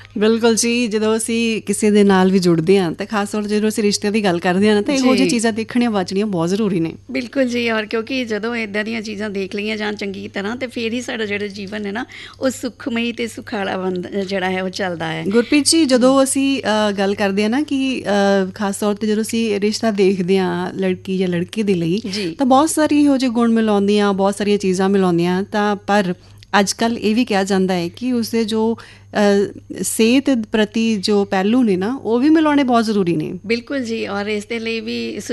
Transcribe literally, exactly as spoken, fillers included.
ਬਿਲਕੁਲ ਜੀ, ਜਦੋਂ ਅਸੀਂ ਕਿਸੇ ਦੇ ਨਾਲ ਵੀ ਜੁੜਦੇ ਹਾਂ ਤਾਂ ਖਾਸ ਤੌਰ 'ਤੇ ਜਦੋਂ ਅਸੀਂ ਰਿਸ਼ਤਿਆਂ ਦੀ ਗੱਲ ਕਰਦੇ ਹਾਂ ਨਾ ਤਾਂ ਇਹੋ ਜਿਹੀ ਚੀਜ਼ਾਂ ਦੇਖਣੀਆਂ ਵਾਚਣੀਆਂ ਬਹੁਤ ਜ਼ਰੂਰੀ ਨੇ। ਬਿਲਕੁਲ ਜੀ, ਔਰ ਕਿਉਂਕਿ ਜਦੋਂ ਇੱਦਾਂ ਦੀਆਂ ਚੀਜ਼ਾਂ ਦੇਖ ਲਈਆਂ ਜਾਣ ਚੰਗੀ ਤਰ੍ਹਾਂ ਤਾਂ ਫਿਰ ਹੀ ਸਾਡਾ ਜਿਹੜਾ ਜੀਵਨ ਹੈ ਨਾ ਉਹ ਸੁਖਮਈ ਅਤੇ ਸੁਖਾਲਾ ਬਣ ਜਿਹੜਾ ਹੈ ਉਹ ਚੱਲਦਾ ਹੈ। ਗੁਰਪ੍ਰੀਤ ਜੀ, ਜਦੋਂ ਅਸੀਂ ਗੱਲ ਕਰਦੇ ਹਾਂ ਨਾ ਕਿ ਖਾਸ ਤੌਰ 'ਤੇ ਜਦੋਂ ਅਸੀਂ ਰਿਸ਼ਤਾ ਦੇਖਦੇ ਹਾਂ ਲੜਕੀ ਜਾਂ ਲੜਕੇ ਦੇ ਲਈ ਤਾਂ ਬਹੁਤ ਸਾਰੀ ਇਹੋ ਜਿਹੇ ਗੁਣ ਮਿਲਾਉਂਦੀਆਂ, ਬਹੁਤ ਸਾਰੀਆਂ ਚੀਜ਼ਾਂ ਮਿਲਾਉਂਦੀਆਂ, ਤਾਂ ਪਰ ਅੱਜ ਕੱਲ੍ਹ ਇਹ ਵੀ ਕਿਹਾ ਜਾਂਦਾ ਹੈ ਕਿ ਉਸਦੇ ਜੋ ਸਿਹਤ ਪ੍ਰਤੀ ਜੋ ਪਹਿਲੂ ਨੇ ਨਾ ਉਹ ਵੀ ਮਿਲਾਉਣੇ ਬਹੁਤ ਜ਼ਰੂਰੀ ਨੇ। ਬਿਲਕੁਲ ਜੀ, ਔਰ ਇਸ ਦੇ ਲਈ ਵੀ